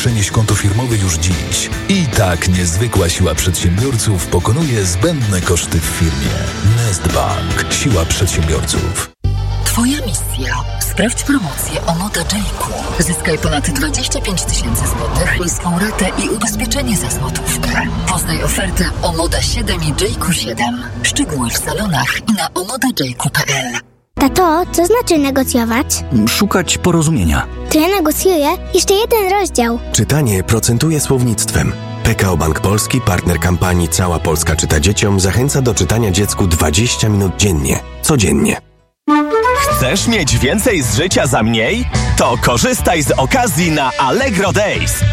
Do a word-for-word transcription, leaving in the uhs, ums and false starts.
Przenieś konto firmowe już dziś. I tak niezwykła siła przedsiębiorców pokonuje zbędne koszty w firmie. Nestbank. Siła przedsiębiorców. Twoja misja. Sprawdź promocję Omoda Jayku. Zyskaj ponad dwadzieścia pięć tysięcy złotych, niską ratę i ubezpieczenie za złotówkę. Poznaj ofertę Omoda siedem i Jayku siedem. Szczegóły w salonach i na omoda jayku kropka p l. Tato, co znaczy negocjować? Szukać porozumienia. To ja negocjuję jeszcze jeden rozdział. Czytanie procentuje słownictwem. P K O Bank Polski, partner kampanii Cała Polska czyta dzieciom, zachęca do czytania dziecku dwadzieścia minut dziennie. Codziennie. Chcesz mieć więcej z życia za mniej? To korzystaj z okazji na Allegro Days.